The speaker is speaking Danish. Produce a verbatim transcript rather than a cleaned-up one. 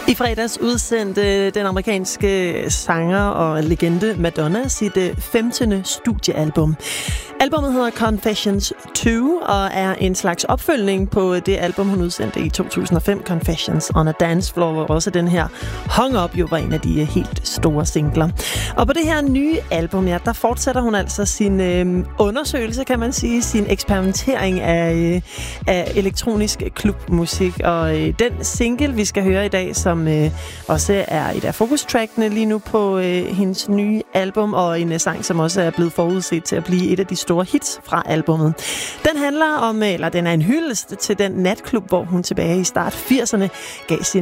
I fredags udsendte den amerikanske sanger og legende Madonna sit femtende studiealbum. Albummet hedder Confessions to og er en slags opfølgning på det album, hun udsendte i to tusind og fem, Confessions on a Dance Floor, hvor også den her Hung Up jo var en af de helt store singler. Og på det her nye album, ja, der fortsætter hun altså sin øh, undersøgelse, kan man sige, sin eksperimentering af, øh, af elektronisk klubmusik. Og øh, den single, vi skal høre i dag, som øh, også er et af fokustrackene lige nu på øh, hendes nye album, og en øh, sang, som også er blevet forudset til at blive et af de store hits fra albummet. Den handler om, eller den er en hyldest til den natklub, hvor hun tilbage i start firserne gav sin